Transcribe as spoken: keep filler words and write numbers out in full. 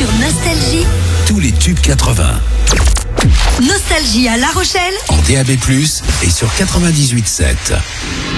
sur Nostalgie. Tous les tubes quatre-vingts. Nostalgie à La Rochelle. En D A B plus, et sur quatre-vingt-dix-huit sept.